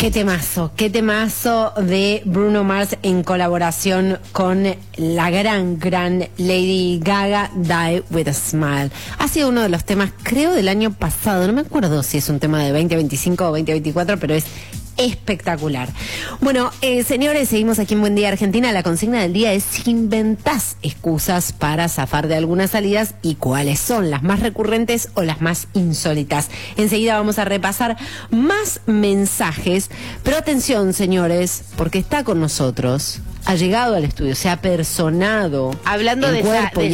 qué temazo de Bruno Mars en colaboración con la gran Lady Gaga, Die With A Smile. Ha sido uno de los temas, creo, del año pasado, no me acuerdo si es un tema de 2025 o 2024, pero es espectacular. Bueno, señores, seguimos aquí en Buen Día Argentina. La consigna del día es si inventás excusas para zafar de algunas salidas y cuáles son las más recurrentes o las más insólitas. Enseguida vamos a repasar más mensajes, pero atención, señores, porque está con nosotros, ha llegado al estudio, se ha personado. Hablando de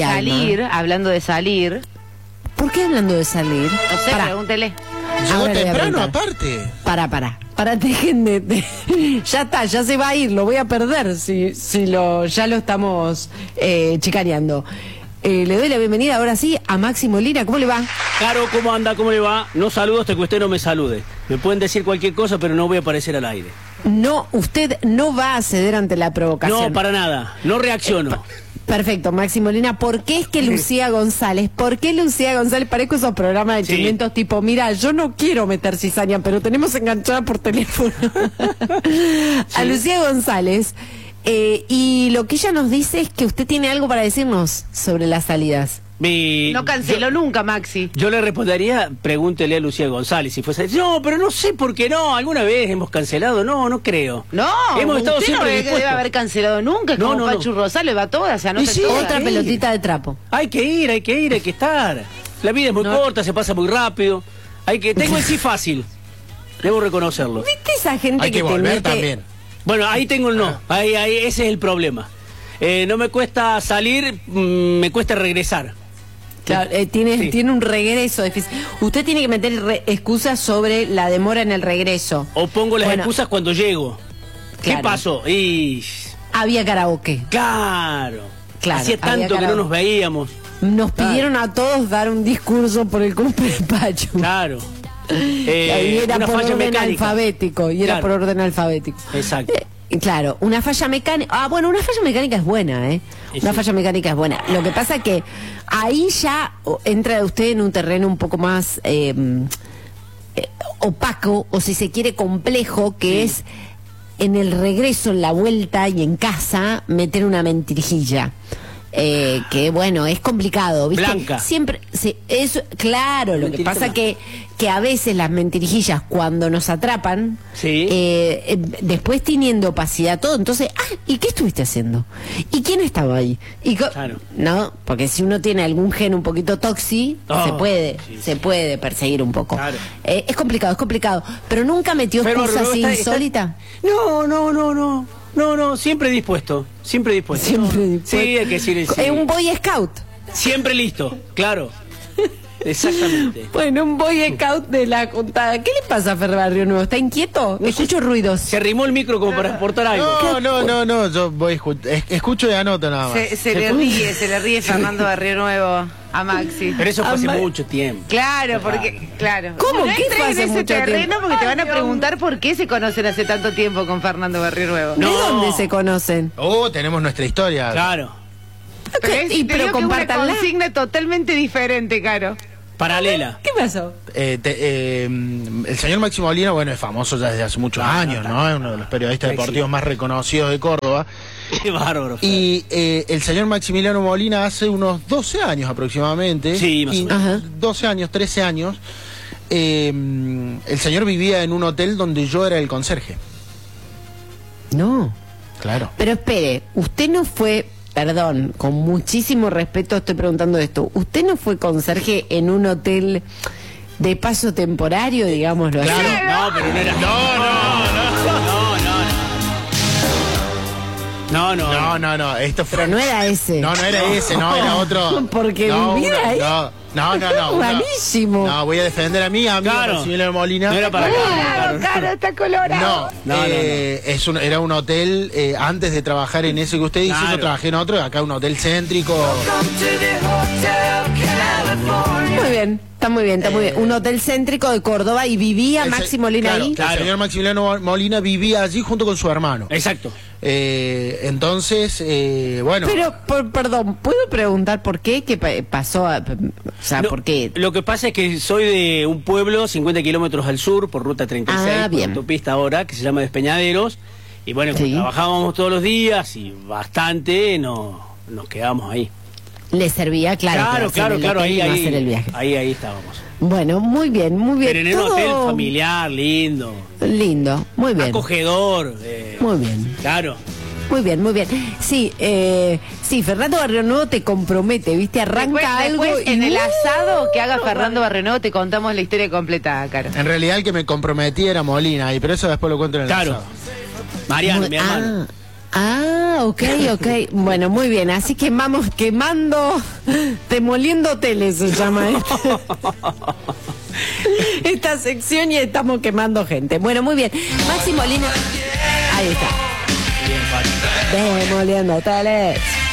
salir. ¿Por qué hablando de salir? No sé, pregúntele. Llegó temprano, aparte. Para, dejen de ya está, ya se va a ir, lo voy a perder ya lo estamos chicaneando. Le doy la bienvenida ahora sí a Maxi Molina. ¿Cómo le va? Caro, ¿cómo anda? ¿Cómo le va? No saludo hasta que usted no me salude. Me pueden decir cualquier cosa, pero no voy a aparecer al aire. No, usted no va a ceder ante la provocación. No, para nada. No reacciono. Perfecto, Maxi Molina. ¿Por qué es que Lucía González? ¿Por qué Lucía González? Parezco esos programas de chimientos tipo, mira, yo no quiero meter cizaña, pero tenemos enganchada por teléfono a Lucía González. Y lo que ella nos dice es que usted tiene algo para decirnos sobre las salidas. No canceló nunca, Maxi. Yo le respondería, pregúntele a Lucía González si fuese. No, pero no sé por qué no. ¿Alguna vez hemos cancelado? No creo. No, hemos estado usted siempre no dispuestos. debe haber cancelado nunca. No, como Pachu Rosales va todas, se anota todas. Otra pelotita de trapo. Hay que ir, hay que estar. La vida es muy corta, se pasa muy rápido. Tengo el sí fácil. Debo reconocerlo. ¿Viste esa gente hay que volver también? Bueno, ahí tengo el no. Ahí, ese es el problema. No me cuesta salir, me cuesta regresar. Claro, tiene un regreso difícil. Usted tiene que meter excusas sobre la demora en el regreso. O pongo las excusas cuando llego. Claro. ¿Qué pasó? Había karaoke. Claro. Claro, hacía tanto que no nos veíamos. Nos pidieron a todos dar un discurso por el cumple de Pachu. Claro. Y era una por falla orden mecánica. alfabético. Y era por orden alfabético. Exacto. Claro, una falla mecánica. Bueno, una falla mecánica es buena, Una falla mecánica es buena. Lo que pasa que ahí ya entra usted en un terreno un poco más opaco, o si se quiere complejo, que es en el regreso, en la vuelta y en casa, meter una mentirijilla. Que bueno, es complicado, ¿viste? Blanca. Siempre, eso, claro, lo que pasa que a veces las mentirijillas cuando nos atrapan, después teniendo opacidad todo, entonces, ¿y qué estuviste haciendo? ¿Y quién estaba ahí? Claro. No, porque si uno tiene algún gen un poquito toxi, se puede perseguir un poco. Claro. Es complicado, pero nunca metió excusas así insólita. No, siempre dispuesto. Sí, hay que decir sí. Es un Boy Scout. Siempre listo, claro. Exactamente. Bueno, un Boy Scout de la contada. ¿Qué le pasa a Barrio Nuevo? ¿Está inquieto? Escucho ruidos. Se arrimó el micro como para exportar algo. No, yo voy escucho y anoto nada más. Se le ríe Fernando Barrio Nuevo a Maxi. Pero eso fue hace mucho tiempo. Claro, porque, claro. ¿Cómo? No ¿Qué entres fue en hace ese mucho terreno tiempo? porque te van a preguntar por qué se conocen hace tanto tiempo con Fernando Barrio Nuevo. ¿De dónde se conocen? Tenemos nuestra historia. Claro. Pero compártanla. Una consigna totalmente diferente, Caro. Paralela. ¿Qué pasó? El señor Máximo Molina, bueno, es famoso ya desde hace muchos años, ¿no? Es uno de los periodistas deportivos más reconocidos de Córdoba. Qué bárbaro. Y el señor Maximiliano Molina hace unos 12 años aproximadamente. Sí, más o menos. 12 años, 13 años. El señor vivía en un hotel donde yo era el conserje. No. Claro. Pero espere, usted no fue... Perdón, con muchísimo respeto estoy preguntando esto. ¿Usted no fue conserje en un hotel de paso temporario, digámoslo así? Claro, no, pero no era. No. Esto fue... Pero no era ese. No era ese, era otro. Porque vivía ahí. No. Buenísimo. No, voy a defender a mí, Maximiliano Molina. No era para acá. Claro, está colorado. No. Era un hotel, antes de trabajar en ese que usted dice, yo trabajé en otro, acá un hotel céntrico. Muy bien. Está muy bien, está muy bien. Un hotel céntrico de Córdoba y vivía Maxi Molina ahí. Claro, el señor Maximiliano Molina vivía allí junto con su hermano. Exacto. Entonces, bueno. Pero, perdón, ¿puedo preguntar por qué? ¿Qué pasó? O sea, ¿por qué? Lo que pasa es que soy de un pueblo 50 kilómetros al sur, por ruta 36, por bien. autopista ahora, que se llama Despeñaderos. Y bueno, Sí. trabajábamos todos los días y bastante nos quedamos ahí. Le servía, claro. Claro, ahí hacer el viaje. ahí estábamos. Bueno, muy bien, muy bien. Pero en un Todo hotel familiar, lindo, lindo, muy bien. acogedor. Muy bien. Claro. Muy bien, muy bien. Sí, sí, Fernando Barrionuevo te compromete, ¿viste? Arranca algo después, y en el asado que haga Fernando Barrionuevo te contamos la historia completa, Caro. En realidad el que me comprometí era Molina, pero eso después lo cuento en el Claro. asado. Mariano, mi hermano. Ok. Bueno, muy bien. Así quemando, demoliendo hoteles se llama esta sección y estamos quemando gente. Bueno, muy bien. Maxi Molina. Ahí está. Bien, Pati. Demoliendo hoteles.